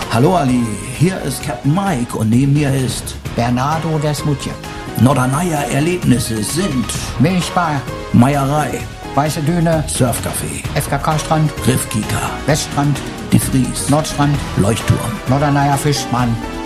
Hallo Ali, hier ist Captain Mike und neben mir ist Bernardo Desmutje. Norderneier Erlebnisse sind Milchbar, Meierei, Weiße Düne, Surfcafé, FKK-Strand, Riffkika, Weststrand, Die Vries, Nordstrand, Leuchtturm, Norderneier Fischmann,